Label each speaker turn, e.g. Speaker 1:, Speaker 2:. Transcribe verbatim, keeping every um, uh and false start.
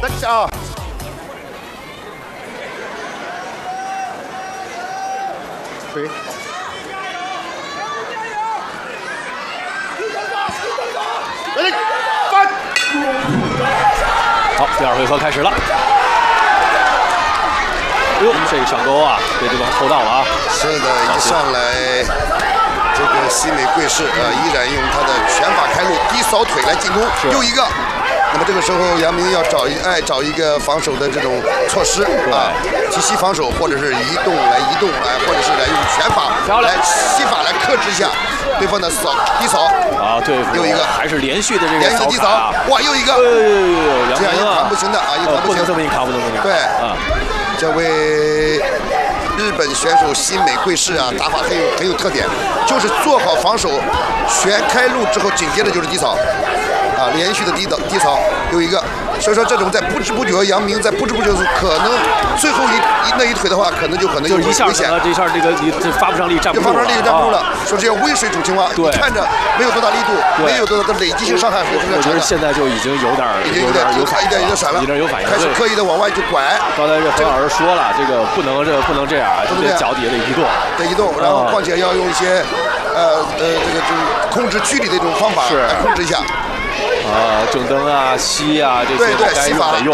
Speaker 1: 等一下啊。推。来，翻。
Speaker 2: 好，第二回合开始了。哎呦，这个上钩啊，被对方抽到了啊！
Speaker 1: 是的，一上来，这个西美贵士啊、呃，依然用他的拳法开路，低扫腿来进攻，又一个。那么这个时候，杨明要找一哎找一个防守的这种措施啊，提膝防守，或者是移动来移动来，或者是来用拳法来膝法来克制一下对方的扫低扫
Speaker 2: 啊，对，
Speaker 1: 又一个
Speaker 2: 还是连续的这个
Speaker 1: 连续的低扫，哇，又一个，这样硬扛不行的啊，硬扛
Speaker 2: 不能这么硬扛，不能这么硬扛，
Speaker 1: 对
Speaker 2: 啊。
Speaker 1: 这位日本选手西美贵士啊，打法很有很有特点，就是做好防守，旋开路之后，紧接着就是低扫，啊，连续的低扫低扫有一个，所以说这种在不知不觉，杨明在不知不觉中，可能最后一一那一腿的话，可能就可能
Speaker 2: 就是一下可能这下这个你这发不上力，站不住了，
Speaker 1: 发不上力就站不住了。说这叫微水煮青蛙，
Speaker 2: 对，
Speaker 1: 看着没有多大力度，没有多大的累积性伤害，
Speaker 2: 我觉得现在就已经有点
Speaker 1: 已经有点有反，有点有点闪了，
Speaker 2: 有点有反应，
Speaker 1: 开始刻意的往外去拐。
Speaker 2: 刚才这何老师说了，这个不能这个不能这样，
Speaker 1: 不能这样，
Speaker 2: 脚底下得移动，
Speaker 1: 得移动，然后况且要用一些呃呃这个就是控制距离的这种方法来控制一下。
Speaker 2: 啊，正蹬啊、膝啊这些该用得用。